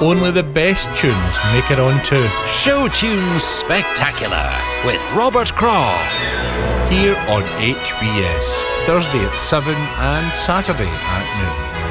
Only the best tunes make it onto Show Tunes Spectacular with Robert Craw. here on HBS, Thursday at 7 and Saturday at noon.